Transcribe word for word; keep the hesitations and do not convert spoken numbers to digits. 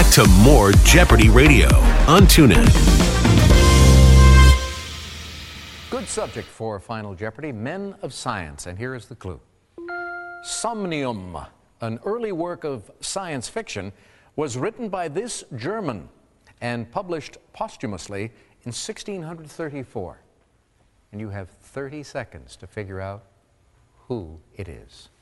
back to more Jeopardy Radio on TuneIn. Good subject for Final Jeopardy, men of science. And here is the clue. Somnium, an early work of science fiction, was written by this German and published posthumously in sixteen thirty-four. And you have thirty seconds to figure out who it is.